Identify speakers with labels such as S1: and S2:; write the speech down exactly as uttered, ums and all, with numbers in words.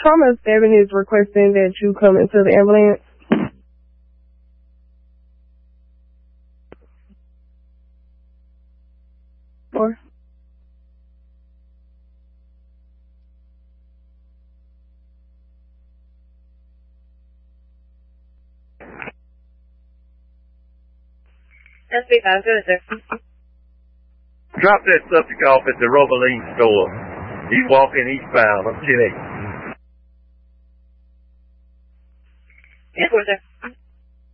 S1: Trauma Stabbing is requesting that you come into the ambulance. Four.
S2: S B five, go ahead, sir.
S3: Drop that subject off at the Roboline store. He's walking eastbound on ten eighty.
S2: Yes, sir.